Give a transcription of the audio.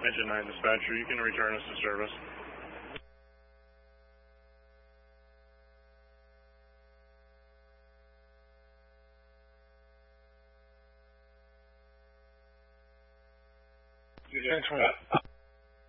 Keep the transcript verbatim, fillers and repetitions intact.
Engine nine dispatcher, you can return us to service. Central.